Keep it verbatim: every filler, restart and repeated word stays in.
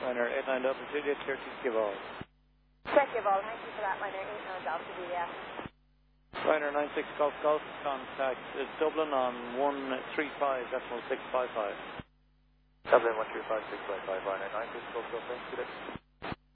Liner eight nine Delta Juliet, Cherokee Skivall. Check your ball, thank you for that, Liner eight nine Delta Juliet. Liner nine six Golf Golf, contact uh, Dublin on one three five decimal six five five. Dublin one three five six five five, Liner nine six Golf Golf, good day.